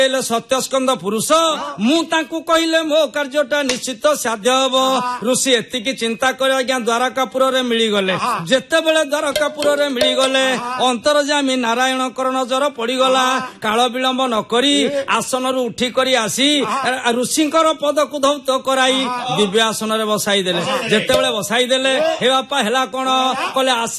सत्यस्कंद पुरुष मुझे कहले मो कार्यटा निश्चित साध्य हम ऋषि एतिकी चिंता कर आज्ञा द्वारकापुर रे मिलीगले जेते बेले द्वारकापुर रे मिलीगले अंतरजामी नारायणकर नजर पड़ीगला काल विलंब नकरी आसन रु उठी करी आसी ऋषिंकर पदक धौत कराई दिव्य आसन रे बसाई देले जेते बेले बसाई देले हे बापा हेला कोन कहले आसी